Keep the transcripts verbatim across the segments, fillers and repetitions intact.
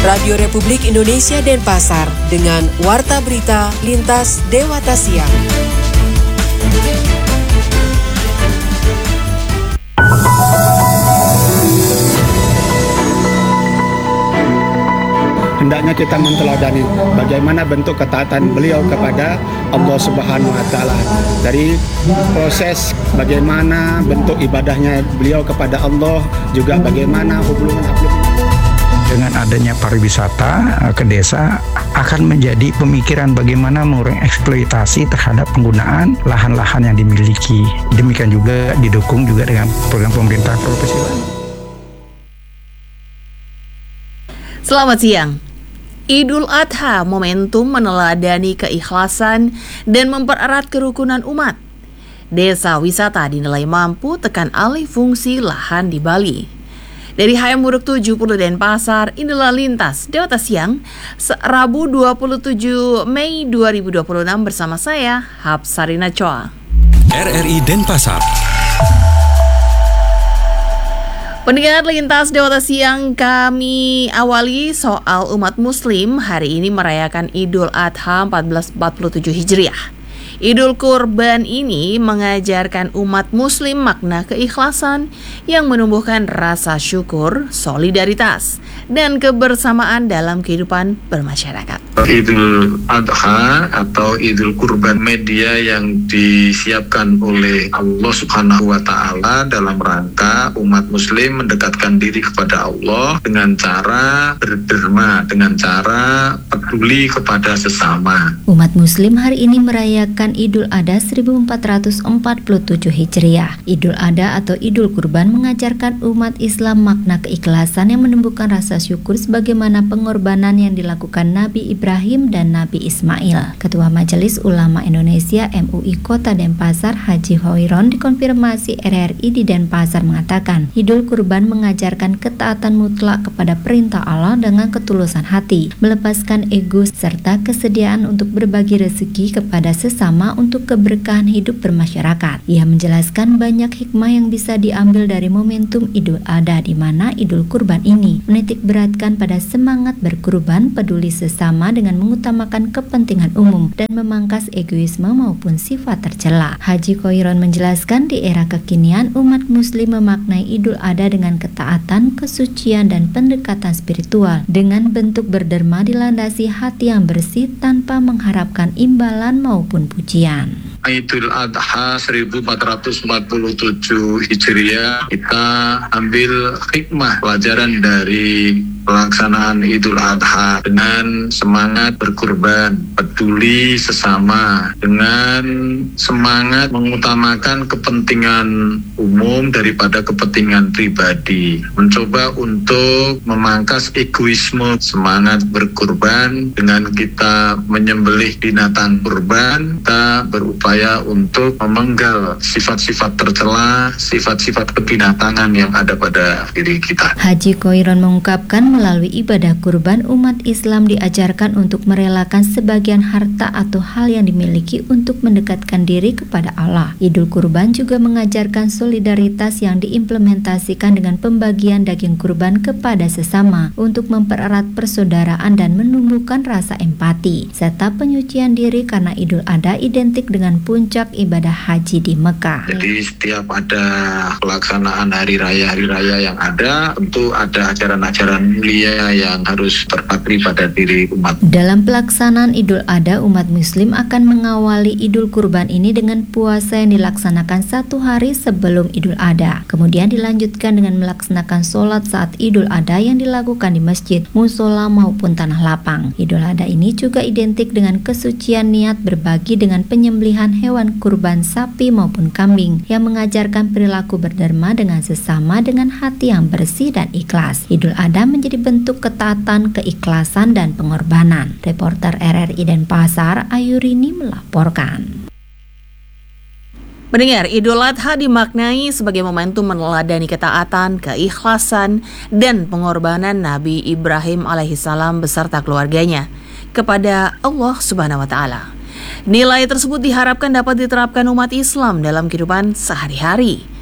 Radio Republik Indonesia Denpasar dengan Warta Berita Lintas Dewata Siang. Hendaknya kita menteladani bagaimana bentuk ketaatan beliau kepada Allah Subhanahu wa taala. Dari proses bagaimana bentuk ibadahnya beliau kepada Allah, juga bagaimana hubungan dengan adanya pariwisata ke desa akan menjadi pemikiran bagaimana mengurangi eksploitasi terhadap penggunaan lahan-lahan yang dimiliki. Demikian juga didukung juga dengan program pemerintah provinsi lain. Selamat siang. Idul Adha momentum meneladani keikhlasan dan mempererat kerukunan umat. Desa wisata dinilai mampu tekan alih fungsi lahan di Bali. Dari Hayam Buruk tujuh puluh Denpasar, inilah Lintas Dewata Siang, Rabu dua puluh tujuh Mei dua ribu dua puluh enam bersama saya, Hapsarina Choa. R R I Denpasar. Pendengar Lintas Dewata Siang, kami awali soal umat muslim hari ini merayakan Idul Adha seribu empat ratus empat puluh tujuh Hijriah. Idul Kurban ini mengajarkan umat muslim makna keikhlasan yang menumbuhkan rasa syukur, solidaritas, dan kebersamaan dalam kehidupan bermasyarakat. Idul Adha atau Idul Kurban media yang disiapkan oleh Allah Subhanahu wa taala dalam rangka umat muslim mendekatkan diri kepada Allah dengan cara berderma, dengan cara peduli kepada sesama. Umat muslim hari ini merayakan Idul Adha seribu empat ratus empat puluh tujuh Hijriah. Idul Adha atau Idul Kurban mengajarkan umat Islam makna keikhlasan yang menumbuhkan rasa syukur sebagaimana pengorbanan yang dilakukan Nabi Ibrahim dan Nabi Ismail. Ketua Majelis Ulama Indonesia M U I Kota Denpasar, Haji Hoiron, dikonfirmasi R R I di Denpasar mengatakan, Idul Kurban mengajarkan ketaatan mutlak kepada perintah Allah dengan ketulusan hati, melepaskan ego serta kesediaan untuk berbagi rezeki kepada sesama untuk keberkahan hidup bermasyarakat. Ia menjelaskan banyak hikmah yang bisa diambil dari momentum Idul Adha, di mana Idul Kurban ini menitik beratkan pada semangat berkurban, peduli sesama dengan mengutamakan kepentingan umum dan memangkas egoisme maupun sifat tercela. Haji Khoiron menjelaskan di era kekinian umat muslim memaknai Idul Adha dengan ketaatan, kesucian, dan pendekatan spiritual dengan bentuk berderma dilandasi hati yang bersih tanpa mengharapkan imbalan maupun pujian. Idul Adha seribu empat ratus empat puluh tujuh Hijriah, kita ambil hikmah pelajaran dari pelaksanaan Idul Adha dengan semangat berkurban, peduli sesama, dengan semangat mengutamakan kepentingan umum daripada kepentingan pribadi, mencoba untuk memangkas egoisme, semangat berkurban dengan kita menyembelih binatang kurban, kita berupaya untuk memenggal sifat-sifat tercela, sifat-sifat kebinatangan yang ada pada diri kita. Haji Khoiron mengungkapkan melalui ibadah kurban, umat Islam diajarkan untuk merelakan sebagian harta atau hal yang dimiliki untuk mendekatkan diri kepada Allah. Idul Kurban juga mengajarkan solidaritas yang diimplementasikan dengan pembagian daging kurban kepada sesama untuk mempererat persaudaraan dan menumbuhkan rasa empati, serta penyucian diri karena Idul Adha identik dengan puncak ibadah haji di Mekah. Jadi setiap ada pelaksanaan hari raya-hari raya yang ada, tentu ada ajaran-ajaran mulia yang harus terpatri pada diri umat. Dalam pelaksanaan Idul Adha, umat muslim akan mengawali Idul Kurban ini dengan puasa yang dilaksanakan satu hari sebelum Idul Adha. Kemudian dilanjutkan dengan melaksanakan sholat saat Idul Adha yang dilakukan di masjid, musola maupun tanah lapang. Idul Adha ini juga identik dengan kesucian niat berbagi dengan penyembelihan hewan kurban sapi maupun kambing yang mengajarkan perilaku berderma dengan sesama dengan hati yang bersih dan ikhlas. Idul Adha menjadi bentuk ketaatan, keikhlasan, dan pengorbanan. Reporter R R I Denpasar, Ayurini melaporkan. Pendengar, Idul Adha dimaknai sebagai momentum meneladani ketaatan, keikhlasan, dan pengorbanan Nabi Ibrahim alaihissalam beserta keluarganya kepada Allah Subhanahu wa taala. Nilai tersebut diharapkan dapat diterapkan umat Islam dalam kehidupan sehari-hari.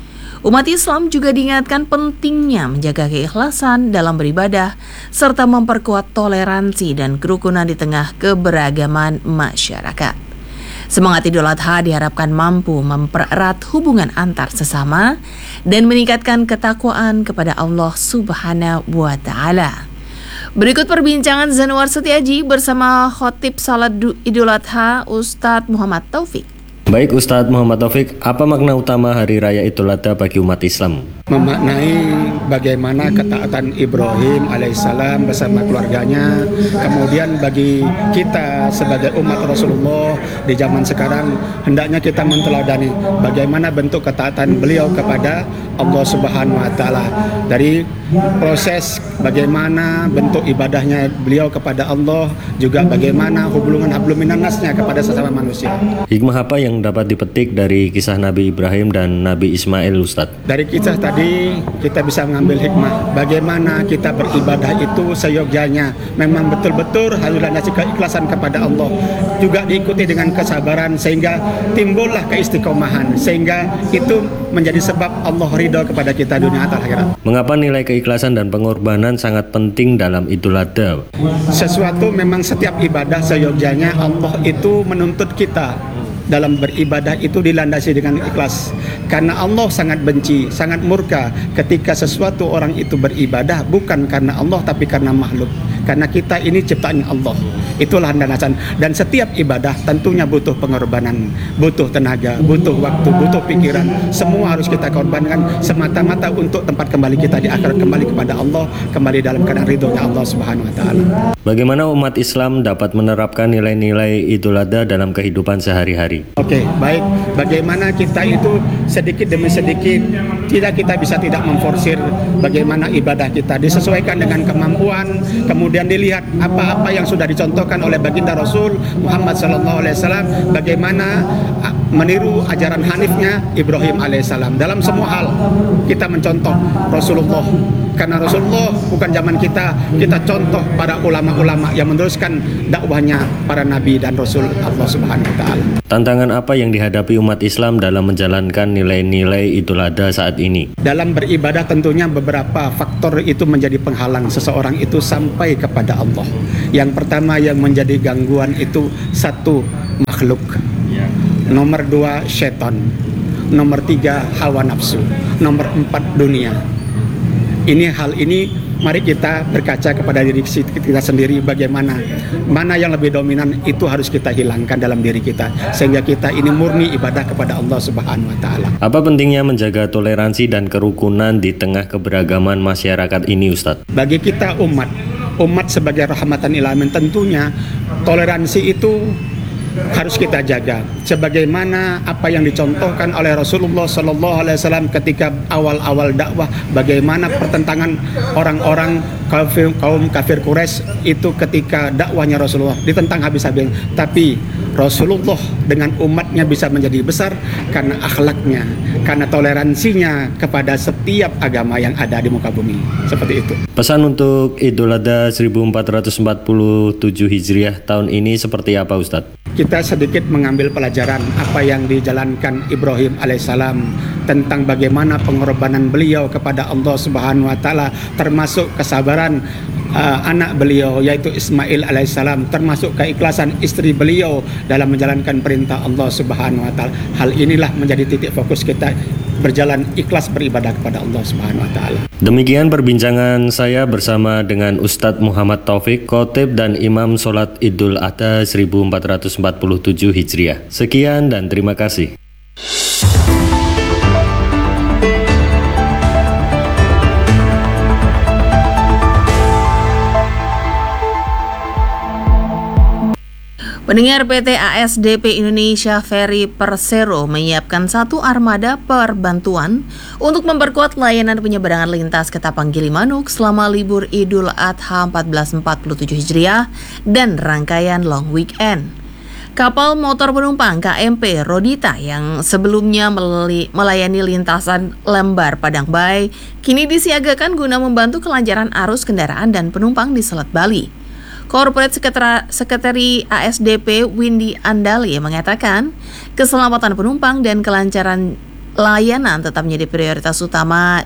Umat Islam juga diingatkan pentingnya menjaga keikhlasan dalam beribadah serta memperkuat toleransi dan kerukunan di tengah keberagaman masyarakat. Semangat Idul Adha diharapkan mampu mempererat hubungan antar sesama dan meningkatkan ketakwaan kepada Allah Subhanahu wa Ta'ala. Berikut perbincangan Zanuar Setiaji bersama Khotib Salat Idul Adha Ustadz Muhammad Taufik. Baik Ustadz Muhammad Taufik, apa makna utama Hari Raya Idul Adha bagi umat Islam? Memaknai bagaimana ketaatan Ibrahim alaihissalam bersama keluarganya, kemudian bagi kita sebagai umat Rasulullah di zaman sekarang hendaknya kita menteladani bagaimana bentuk ketaatan beliau kepada Allah Subhanahu wa Ta'ala, dari proses bagaimana bentuk ibadahnya beliau kepada Allah, juga bagaimana hubungan hablum minan nasnya kepada sesama manusia. Hikmah apa yang dapat dipetik dari kisah Nabi Ibrahim dan Nabi Ismail, Ustadz? Dari kisah tadi kita bisa mengambil hikmah bagaimana kita beribadah itu seyogyanya, memang betul-betul harus landasi keikhlasan kepada Allah, juga diikuti dengan kesabaran sehingga timbullah keistiqomahan, sehingga itu menjadi sebab Allah ridho kepada kita dunia dan akhirat. Mengapa nilai keikhlasan dan pengorbanan sangat penting dalam Idul Adha? Sesuatu memang setiap ibadah seyogyanya Allah itu menuntut kita dalam beribadah itu dilandasi dengan ikhlas, karena Allah sangat benci, sangat murka ketika sesuatu orang itu beribadah bukan karena Allah tapi karena makhluk, karena kita ini ciptaan Allah. Itulah landasan, dan setiap ibadah tentunya butuh pengorbanan, butuh tenaga, butuh waktu, butuh pikiran, semua harus kita korbankan semata-mata untuk tempat kembali kita di akhirat, kembali kepada Allah, kembali dalam keadaan ridhonya Allah Subhanahu wa Ta'ala. Bagaimana umat Islam dapat menerapkan nilai-nilai Idul Adha dalam kehidupan sehari-hari? Oke, baik. Bagaimana kita itu sedikit demi sedikit, tidak kita bisa tidak memforsir bagaimana ibadah kita disesuaikan dengan kemampuan, kemudian dilihat apa-apa yang sudah dicontohkan oleh baginda Rasul Muhammad Sallallahu Alaihi Wasallam, bagaimana meniru ajaran hanifnya Ibrahim Alaihissalam dalam semua hal. Kita mencontoh Rasulullah, karena Rasulullah bukan zaman kita, kita contoh para ulama-ulama yang meneruskan dakwahnya para nabi dan Rasul Allah Subhanahu wa Ta'ala. Tantangan apa yang dihadapi umat Islam dalam menjalankan nilai-nilai Idul Adha saat ini? Dalam beribadah tentunya beberapa faktor itu menjadi penghalang seseorang itu sampai kepada Allah. Yang pertama yang menjadi gangguan itu satu, makhluk. Nomor dua, syaitan. Nomor tiga, hawa nafsu. Nomor empat, dunia. Ini hal ini mari kita berkaca kepada diri kita sendiri, bagaimana mana yang lebih dominan itu harus kita hilangkan dalam diri kita sehingga kita ini murni ibadah kepada Allah Subhanahu wa Ta'ala. Apa pentingnya menjaga toleransi dan kerukunan di tengah keberagaman masyarakat ini, Ustadz? Bagi kita umat umat sebagai rahmatan lil alamin, tentunya toleransi itu harus kita jaga sebagaimana apa yang dicontohkan oleh Rasulullah Sallallahu Alaihi Wasallam ketika awal-awal dakwah, bagaimana pertentangan orang-orang kafir, kaum kafir Quraisy itu ketika dakwahnya Rasulullah ditentang habis-habisan, tapi Rasulullah dengan umatnya bisa menjadi besar karena akhlaknya, karena toleransinya kepada setiap agama yang ada di muka bumi. Seperti itu. Pesan untuk Idul Adha seribu empat ratus empat puluh tujuh Hijriah tahun ini seperti apa, Ustadz? Kita sedikit mengambil pelajaran apa yang dijalankan Ibrahim alaihissalam tentang bagaimana pengorbanan beliau kepada Allah Subhanahu wa Ta'ala, termasuk kesabaran uh, anak beliau yaitu Ismail alaihissalam, termasuk keikhlasan istri beliau dalam menjalankan perintah Allah Subhanahu wa Ta'ala. Hal inilah menjadi titik fokus kita berjalan ikhlas beribadah kepada Allah Subhanahu wa Ta'ala. Demikian perbincangan saya bersama dengan Ustadz Muhammad Taufik, Khotib dan Imam Sholat Idul Adha seribu empat ratus empat puluh tujuh Hijriah. Sekian dan terima kasih. Pendengar, P T A S D P Indonesia Ferry Persero menyiapkan satu armada perbantuan untuk memperkuat layanan penyeberangan lintas Ketapang Gilimanuk selama libur Idul Adha seribu empat ratus empat puluh tujuh Hijriah dan rangkaian long weekend. Kapal motor penumpang K M P Rodita yang sebelumnya melayani lintasan Lembar Padang Bay kini disiagakan guna membantu kelancaran arus kendaraan dan penumpang di Selat Bali. Corporate Sekretari A S D P Windy Andali mengatakan keselamatan penumpang dan kelancaran layanan tetap menjadi prioritas utama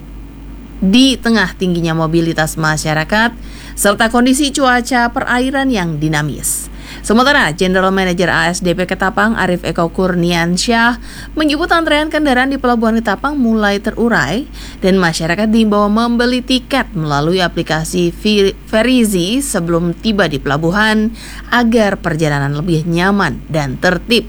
di tengah tingginya mobilitas masyarakat serta kondisi cuaca perairan yang dinamis. Sementara General Manager A S D P Ketapang Arif Eko Kurniansyah menyebut antrean kendaraan di Pelabuhan Ketapang mulai terurai dan masyarakat diimbau membeli tiket melalui aplikasi Verizi sebelum tiba di pelabuhan agar perjalanan lebih nyaman dan tertib.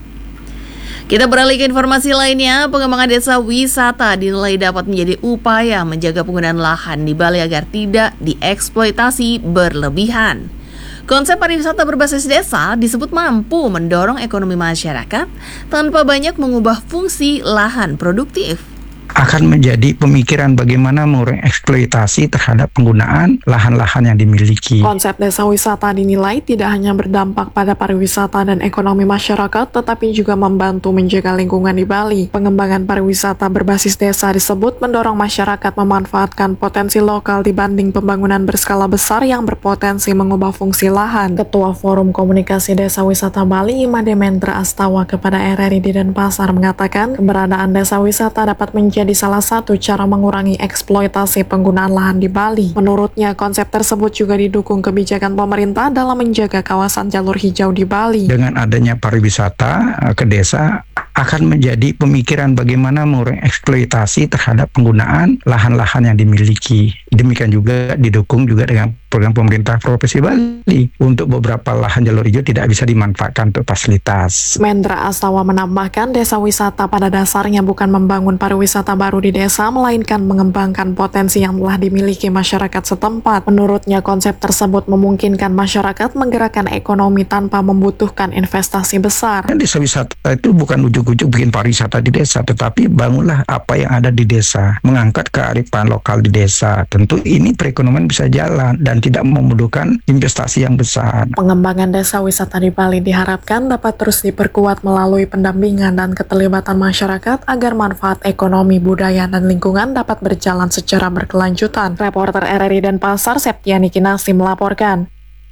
Kita beralih ke informasi lainnya, pengembangan desa wisata dinilai dapat menjadi upaya menjaga penggunaan lahan di Bali agar tidak dieksploitasi berlebihan. Konsep pariwisata berbasis desa disebut mampu mendorong ekonomi masyarakat tanpa banyak mengubah fungsi lahan produktif. Akan menjadi pemikiran bagaimana mengurangi eksploitasi terhadap penggunaan lahan-lahan yang dimiliki. Konsep desa wisata dinilai tidak hanya berdampak pada pariwisata dan ekonomi masyarakat, tetapi juga membantu menjaga lingkungan di Bali. Pengembangan pariwisata berbasis desa disebut mendorong masyarakat memanfaatkan potensi lokal dibanding pembangunan berskala besar yang berpotensi mengubah fungsi lahan. Ketua Forum Komunikasi Desa Wisata Bali, Imade Mendra Astawa kepada R R I di Denpasar mengatakan keberadaan desa wisata dapat menjadi jadi salah satu cara mengurangi eksploitasi penggunaan lahan di Bali. Menurutnya, konsep tersebut juga didukung kebijakan pemerintah dalam menjaga kawasan jalur hijau di Bali. Dengan adanya pariwisata ke desa akan menjadi pemikiran bagaimana mengurangi eksploitasi terhadap penggunaan lahan-lahan yang dimiliki. Demikian juga didukung juga dengan program pemerintah Provinsi Bali untuk beberapa lahan jalur hijau tidak bisa dimanfaatkan untuk fasilitas. Mendra Astawa menambahkan desa wisata pada dasarnya bukan membangun pariwisata baru di desa, melainkan mengembangkan potensi yang telah dimiliki masyarakat setempat. Menurutnya, konsep tersebut memungkinkan masyarakat menggerakkan ekonomi tanpa membutuhkan investasi besar. Dan desa wisata itu bukan ujuk-ujuk bikin pariwisata di desa, tetapi bangunlah apa yang ada di desa, mengangkat kearifan lokal di desa. Tentu ini perekonomian bisa jalan dan tidak membutuhkan investasi yang besar. Pengembangan desa wisata di Bali diharapkan dapat terus diperkuat melalui pendampingan dan keterlibatan masyarakat agar manfaat ekonomi, budaya, dan lingkungan dapat berjalan secara berkelanjutan. Reporter R R I Denpasar, Septiani Kinasi melaporkan.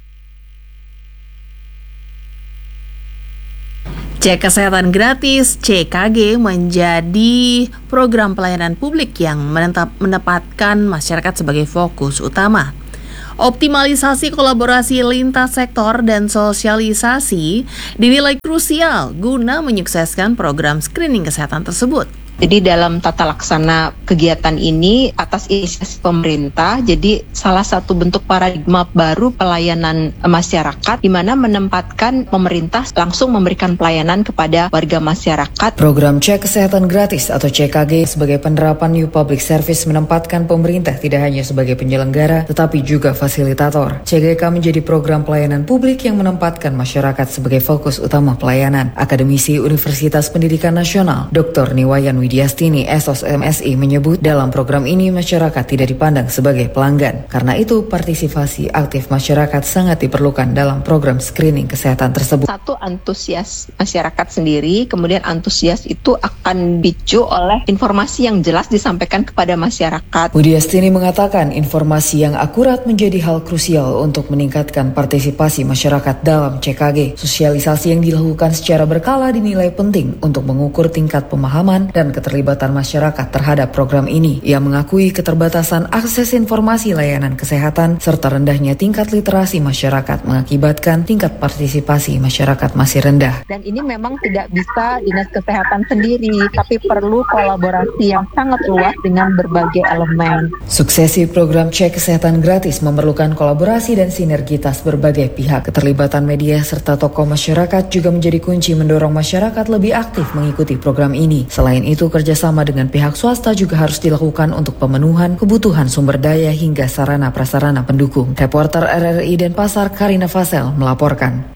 Cek Kesehatan Gratis C K G menjadi program pelayanan publik yang menetap, menempatkan masyarakat sebagai fokus utama. Optimalisasi kolaborasi lintas sektor dan sosialisasi dinilai krusial guna menyukseskan program screening kesehatan tersebut. Jadi dalam tata laksana kegiatan ini atas inisiatif pemerintah, jadi salah satu bentuk paradigma baru pelayanan masyarakat di mana menempatkan pemerintah langsung memberikan pelayanan kepada warga masyarakat. Program Cek Kesehatan Gratis atau C K G sebagai penerapan New Public Service menempatkan pemerintah tidak hanya sebagai penyelenggara tetapi juga fasilitator. C K G menjadi program pelayanan publik yang menempatkan masyarakat sebagai fokus utama pelayanan. Akademisi Universitas Pendidikan Nasional Doktor Niwayan Widiastini S O S M S I menyebut dalam program ini masyarakat tidak dipandang sebagai pelanggan. Karena itu partisipasi aktif masyarakat sangat diperlukan dalam program screening kesehatan tersebut. Satu, antusias masyarakat sendiri, kemudian antusias itu akan dipicu oleh informasi yang jelas disampaikan kepada masyarakat. Widiastini mengatakan informasi yang akurat menjadi hal krusial untuk meningkatkan partisipasi masyarakat dalam C K G. Sosialisasi yang dilakukan secara berkala dinilai penting untuk mengukur tingkat pemahaman dan keterlibatan masyarakat terhadap program ini. Ia mengakui keterbatasan akses informasi layanan kesehatan serta rendahnya tingkat literasi masyarakat mengakibatkan tingkat partisipasi masyarakat masih rendah. Dan ini memang tidak bisa dinas kesehatan sendiri, tapi perlu kolaborasi yang sangat luas dengan berbagai elemen. Suksesi program Cek Kesehatan Gratis memerlukan kolaborasi dan sinergitas berbagai pihak. Keterlibatan media serta tokoh masyarakat juga menjadi kunci mendorong masyarakat lebih aktif mengikuti program ini. Selain itu, kerjasama dengan pihak swasta juga harus dilakukan untuk pemenuhan kebutuhan sumber daya hingga sarana-prasarana pendukung. Reporter R R I Denpasar Karina Fasel melaporkan.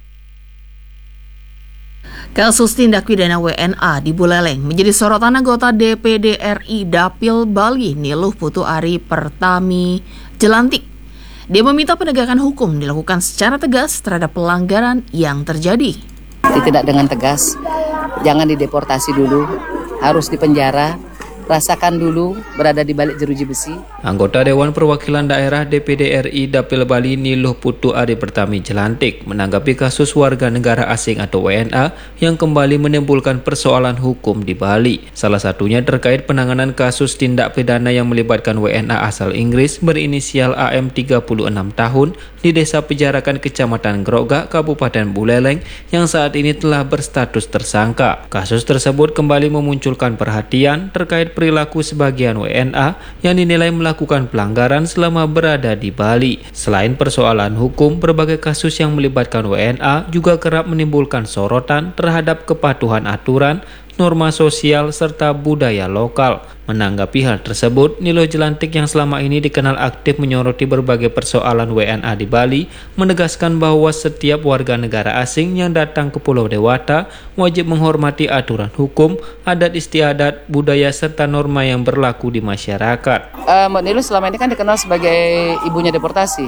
Kasus tindak pidana W N A di Buleleng menjadi sorotan anggota D P D R I Dapil Bali Niluh Putu Ari Pertami Jelantik. Dia meminta penegakan hukum dilakukan secara tegas terhadap pelanggaran yang terjadi. Tidak dengan tegas, jangan dideportasi dulu, harus dipenjara rasakan dulu berada di balik jeruji besi. Anggota Dewan Perwakilan Daerah D P D R I Dapil Bali Niluh Putu Ari Pertami Jelantik menanggapi kasus warga negara asing atau W N A yang kembali menimbulkan persoalan hukum di Bali. Salah satunya terkait penanganan kasus tindak pidana yang melibatkan W N A asal Inggris berinisial A M tiga puluh enam tahun di Desa Pejarakan Kecamatan Grogak, Kabupaten Buleleng yang saat ini telah berstatus tersangka. Kasus tersebut kembali memunculkan perhatian terkait perilaku sebagian W N A yang dinilai melakukan pelanggaran selama berada di Bali. Selain persoalan hukum, berbagai kasus yang melibatkan W N A juga kerap menimbulkan sorotan terhadap kepatuhan aturan, norma sosial, serta budaya lokal. Menanggapi hal tersebut, Niluh Jelantik yang selama ini dikenal aktif menyoroti berbagai persoalan W N A di Bali, menegaskan bahwa setiap warga negara asing yang datang ke Pulau Dewata wajib menghormati aturan hukum, adat istiadat, budaya, serta norma yang berlaku di masyarakat. Uh, Mbak Niluh selama ini kan dikenal sebagai ibunya deportasi.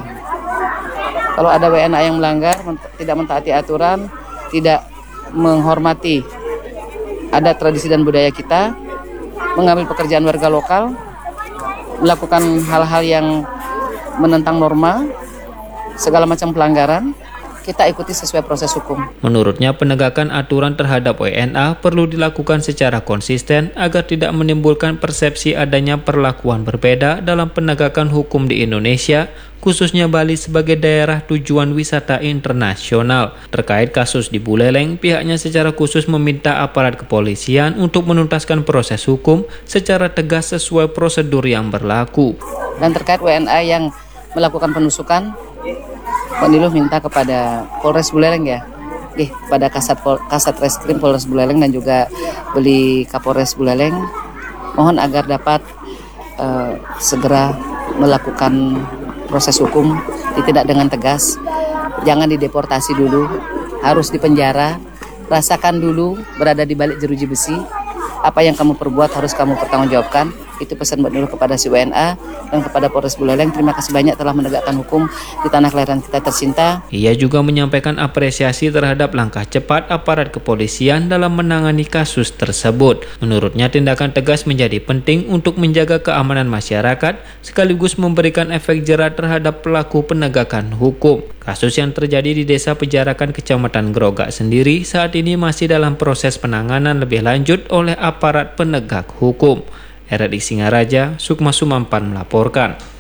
Kalau ada W N A yang melanggar, tidak mentaati aturan, tidak menghormati adat, tradisi, dan budaya kita, mengambil pekerjaan warga lokal, melakukan hal-hal yang menentang norma, segala macam pelanggaran, kita ikuti sesuai proses hukum. Menurutnya, penegakan aturan terhadap W N A perlu dilakukan secara konsisten agar tidak menimbulkan persepsi adanya perlakuan berbeda dalam penegakan hukum di Indonesia, khususnya Bali sebagai daerah tujuan wisata internasional. Terkait kasus di Buleleng, pihaknya secara khusus meminta aparat kepolisian untuk menuntaskan proses hukum secara tegas sesuai prosedur yang berlaku. Dan terkait W N A yang melakukan penusukan, Pak Niluh minta kepada Polres Buleleng ya, eh, pada Kasat Pol, Kasat Reskrim Polres Buleleng dan juga Beli Kapolres Buleleng, mohon agar dapat uh, segera melakukan proses hukum, ditindak dengan tegas, jangan dideportasi dulu, harus dipenjara, rasakan dulu berada di balik jeruji besi, apa yang kamu perbuat harus kamu pertanggungjawabkan. Itu pesan Mbak Niluh kepada si W N A dan kepada Polres Buleleng. Terima kasih banyak telah menegakkan hukum di tanah kelahiran kita tercinta. Ia juga menyampaikan apresiasi terhadap langkah cepat aparat kepolisian dalam menangani kasus tersebut. Menurutnya, tindakan tegas menjadi penting untuk menjaga keamanan masyarakat sekaligus memberikan efek jera terhadap pelaku penegakan hukum. Kasus yang terjadi di Desa Pejarakan Kecamatan Grogak sendiri saat ini masih dalam proses penanganan lebih lanjut oleh aparat penegak hukum. R R I Singaraja, Sukma Sumampan melaporkan.